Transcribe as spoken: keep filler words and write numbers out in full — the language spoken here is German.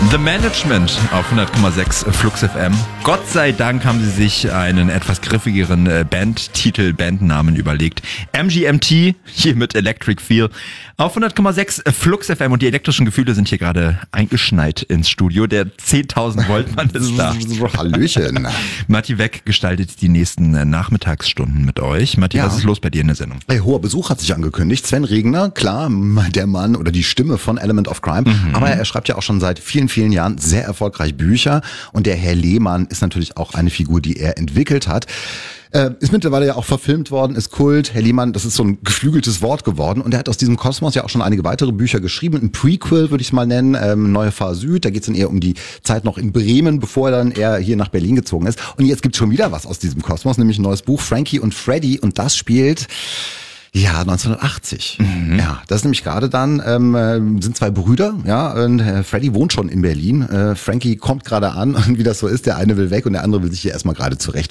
The Management auf hundert Komma sechs Flux F M. Gott sei Dank haben sie sich einen etwas griffigeren Bandtitel, Bandnamen überlegt. M G M T, hier mit Electric Feel auf hundert Komma sechs Flux F M. Und die elektrischen Gefühle sind hier gerade eingeschneit ins Studio. Der zehntausend Volt Mann ist da. Hallöchen. Matti Weck gestaltet die nächsten Nachmittagsstunden mit euch. Matti, ja. Was ist los bei dir in der Sendung? Hey, hoher Besuch hat sich angekündigt. Sven Regner, klar, der Mann oder die Stimme von Element of Crime. Mhm. Aber er schreibt ja auch schon seit vielen, vielen Jahren sehr erfolgreich Bücher. Und der Herr Lehmann ist natürlich auch eine Figur, die er entwickelt hat. Äh, ist mittlerweile ja auch verfilmt worden, ist Kult. Herr Lehmann, das ist so ein geflügeltes Wort geworden. Und er hat aus diesem Kosmos ja auch schon einige weitere Bücher geschrieben. Ein Prequel würde ich es mal nennen, ähm, Neue Fahr Süd. Da geht es dann eher um die Zeit noch in Bremen, bevor er dann eher hier nach Berlin gezogen ist. Und jetzt gibt es schon wieder was aus diesem Kosmos, nämlich ein neues Buch, Frankie und Freddy. Und das spielt... Ja, neunzehnhundertachtzig. Mhm. Ja, das ist nämlich gerade dann, ähm, sind zwei Brüder, ja, und äh, Freddy wohnt schon in Berlin. Äh, Frankie kommt gerade an und wie das so ist, der eine will weg und der andere will sich hier erstmal gerade zurechtfinden.